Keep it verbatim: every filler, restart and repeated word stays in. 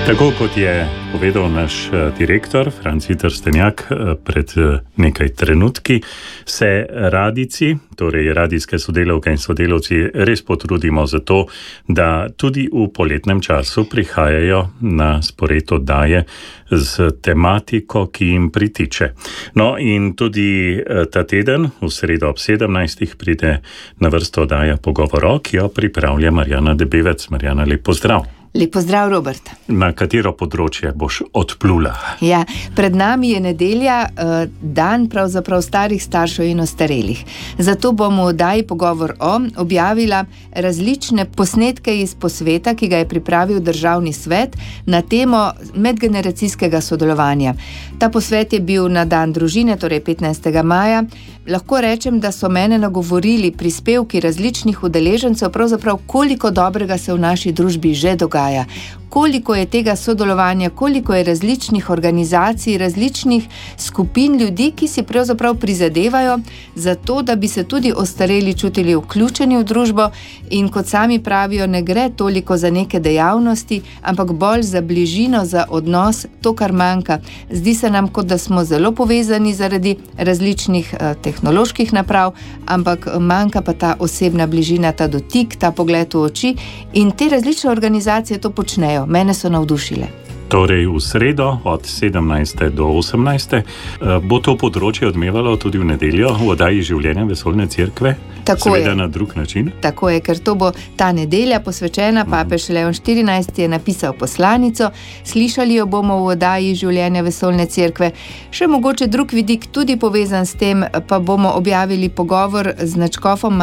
Tako kot je povedal naš direktor Franci Trstenjak pred nekaj trenutki, se radijci, torej radijske sodelavke in sodelavci, res potrudimo za to, da tudi v poletnem času prihajajo na spored oddaje z tematiko, ki jim pritiče. No in tudi ta teden, v sredo ob sedemnajstih, pride na vrsto oddaja Pogovor, ki jo pripravlja Marjana Debevec. Marjana, lep pozdrav. Lep pozdrav, Robert. Na katero področje boš odplula? Ja, pred nami je nedelja, dan pravzaprav starih staršev in ostarelih. Zato bomo v oddaji Pogovor o objavila različne posnetke iz posveta, ki ga je pripravil Državni svet na temo medgeneracijskega sodelovanja. Ta posvet je bil na dan družine, torej petnajstega maja. Lahko rečem, da so mene nagovorili prispevki različnih udeležencev, pravzaprav koliko dobrega se v naši družbi že dogaja. Koliko je tega sodelovanja, koliko je različnih organizacij, različnih skupin ljudi, ki si pravzaprav prizadevajo za to, da bi se tudi ostareli čutili vključeni v družbo in kot sami pravijo, ne gre toliko za neke dejavnosti, ampak bolj za bližino, za odnos, to, kar manjka. Zdi se nam, kot da smo zelo povezani zaradi različnih eh, tehnoloških naprav, ampak manjka pa ta osebna bližina, ta dotik, ta pogled v oči in te različne organizacije to počnejo. Mene so navdušile. Torej v sredo od sedemnajste do osemnajste bo to področje odmevalo tudi v nedeljo v oddaji Življenja vesoljne cerkve, Tako seveda je. na drug način. Tako je, ker to bo ta nedelja posvečena, papež Leon štirinajsti je napisal poslanico, slišali jo bomo v oddaji Življenja vesoljne cerkve. Še mogoče drug vidik tudi povezan s tem, pa bomo objavili pogovor z nadškofom